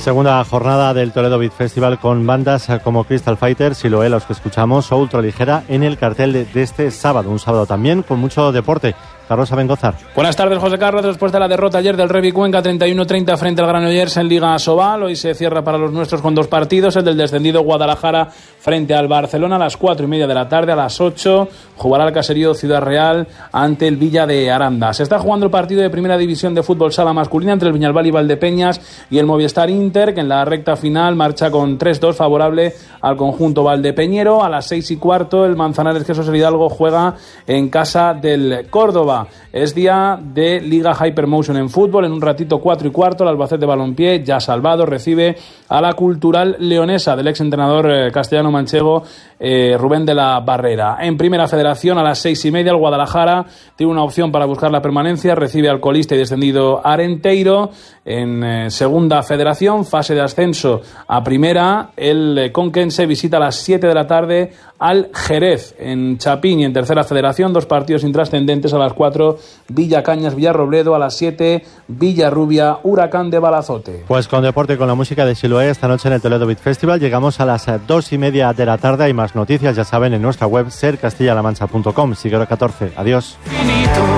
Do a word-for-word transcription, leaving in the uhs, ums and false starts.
Segunda jornada del Toledo Beat Festival con bandas como Crystal Fighter, Siloé, los que escuchamos, o Ultraligera en el cartel de, de este sábado. Un sábado también con mucho deporte. Carlos Abengozar. Buenas tardes, José Carlos. Después de la derrota ayer del Revi Cuenca treinta y uno treinta frente al Granollers en Liga Asobal, hoy se cierra para los nuestros con dos partidos. El del descendido Guadalajara frente al Barcelona a las cuatro y media de la tarde. A las ocho jugará el caserío Ciudad Real ante el Villa de Aranda. Se está jugando el partido de primera división de fútbol sala masculina entre el Viñalbal y Valdepeñas y el Movistar Inter, que en la recta final marcha con tres dos favorable al conjunto valdepeñero. A las seis y cuarto el Manzanares Quesos el Hidalgo juega en casa del Córdoba. Es día de Liga Hypermotion en fútbol. En un ratito, cuatro y cuarto, el Albacete Balompié, ya salvado, recibe a la Cultural Leonesa del exentrenador eh, castellano-manchego eh, Rubén de la Barrera. En Primera Federación, a las seis y media, el Guadalajara tiene una opción para buscar la permanencia, recibe al colista y descendido Arenteiro. En eh, Segunda Federación, fase de ascenso a Primera, el eh, Conquense visita a las siete de la tarde al Jerez. En Chapín y en Tercera Federación, dos partidos intrascendentes. A las cuatro, Villacañas, Villarrobledo. A las siete, Villarrubia, Huracán de Balazote. Pues con deporte y con la música de Siloé esta noche en el Toledo Beat Festival llegamos a las dos y media de la tarde. Hay más noticias, ya saben, en nuestra web ser castilla la mancha punto com. Sigue hora catorce. Adiós.